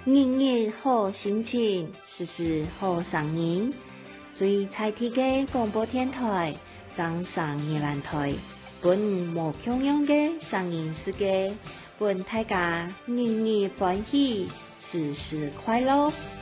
日日好心情，时时好声音。最在地嘅广播电台，掌上宜兰台，本无평样嘅声音世界，本大家日日欢喜，时时快乐。